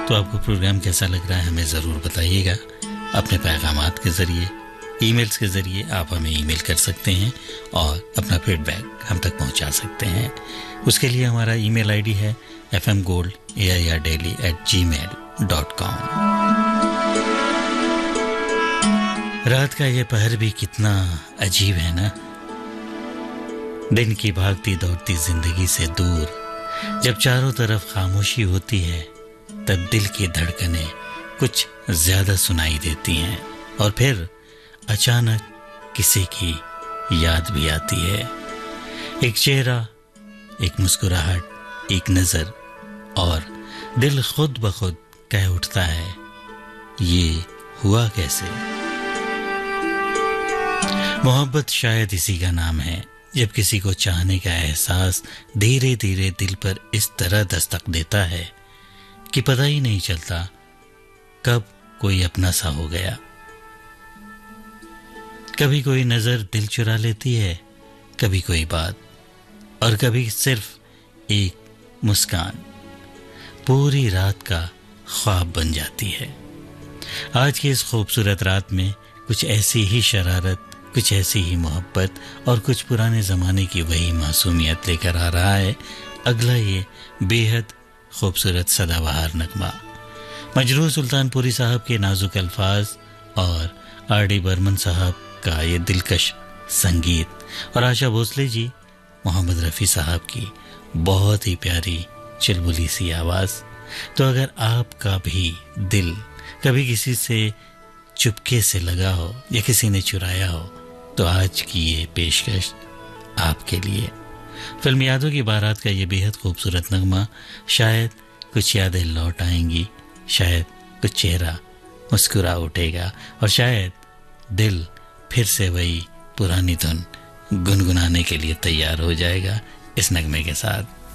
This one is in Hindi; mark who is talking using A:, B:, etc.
A: तो आपको प्रोग्राम कैसा लग रहा है हमें ज़रूर बताइएगा। अपने पैगामात के ज़रिए, ईमेल्स के ज़रिए आप हमें ईमेल कर सकते हैं और अपना फीडबैक हम तक पहुंचा सकते हैं। उसके लिए हमारा ईमेल आईडी है fmgold@gmail.com। रात का ये पहर भी कितना अजीब है ना, दिन की भागती दौड़ती जिंदगी से दूर जब चारों तरफ खामोशी होती है तब दिल की धड़कनें कुछ ज्यादा सुनाई देती हैं और फिर अचानक किसी की याद भी आती है। एक चेहरा, एक मुस्कुराहट, एक नजर और दिल खुद ब खुद कह उठता है ये हुआ कैसे। मोहब्बत शायद इसी का नाम है, जब किसी को चाहने का एहसास धीरे धीरे दिल पर इस तरह दस्तक देता है कि पता ही नहीं चलता कब कोई अपना सा हो गया। कभी कोई नजर दिल चुरा लेती है, कभी कोई बात, और कभी सिर्फ एक मुस्कान पूरी रात का ख्वाब बन जाती है। आज की इस खूबसूरत रात में कुछ ऐसी ही शरारत, कुछ ऐसी ही मोहब्बत और कुछ पुराने ज़माने की वही मासूमियत लेकर आ रहा है अगला ये बेहद खूबसूरत सदाबहार नगमा। मजरूह सुल्तानपुरी साहब के नाजुक अल्फाज और आर.डी. बर्मन साहब का ये दिलकश संगीत और आशा भोसले जी, मोहम्मद रफ़ी साहब की बहुत ही प्यारी चुलबुली सी आवाज़। तो अगर आपका भी दिल कभी किसी से चुपके से लगा हो या किसी ने चुराया हो तो आज की ये पेशकश आपके लिए। फिल्म यादों की बारात का ये बेहद खूबसूरत नगमा, शायद कुछ यादें लौट आएंगी, शायद कुछ चेहरा मुस्कुरा उठेगा और शायद दिल फिर से वही पुरानी धुन गुनगुनाने के लिए तैयार हो जाएगा इस नगमे के साथ।